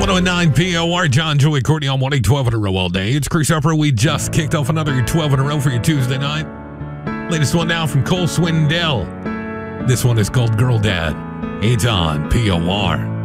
109 POR, John, Joey, Courtney on 1-8-12 in a row all day. It's Chris Upper. We just kicked off another 12 in a row for your Tuesday night. Latest one now from Cole Swindell. This one is called Girl Dad. It's on POR.